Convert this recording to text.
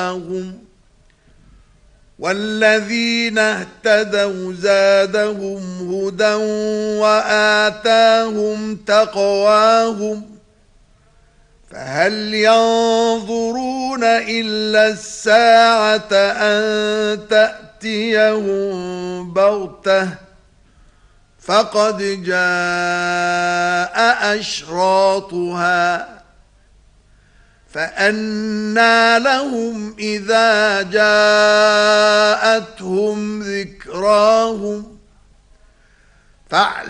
جاءهم والذين اهتدوا زادهم هدى وآتاهم تقواهم فهل ينظرون إلا الساعة أن تأتيهم بغتة فقد جاء أشراطها فأنى لهم إذا جاءتهم ذكراهم